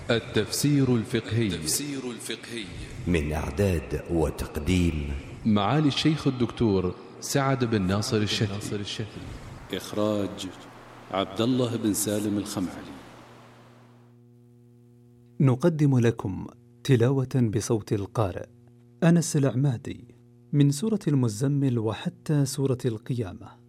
التفسير الفقهي من إعداد وتقديم معالي الشيخ الدكتور سعد بن ناصر الشافعي. إخراج عبد الله بن سالم الخمعلي. نقدم لكم تلاوة بصوت القارئ أنس العمادي من سورة المزمل وحتى سورة القيامة.